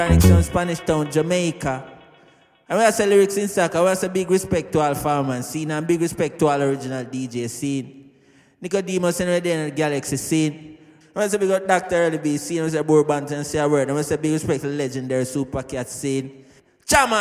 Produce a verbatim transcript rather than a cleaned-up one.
Town, Spanish Town, Jamaica. And we have say lyrics in soccer, we have say big respect to all farmers scene and big respect to all original D J scene. Nicodemus and Red in the Galaxy scene. We have say big up Doctor Early B scene, we say Bourbon and say a word. And we say big respect to the legendary Super Cat scene. Chairman!